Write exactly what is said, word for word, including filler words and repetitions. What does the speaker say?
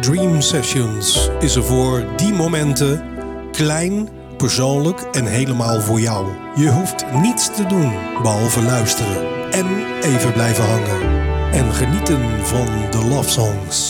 Dream Sessions is er voor die momenten, klein, persoonlijk en helemaal voor jou. Je hoeft niets te doen behalve luisteren en even blijven hangen en genieten van de love songs.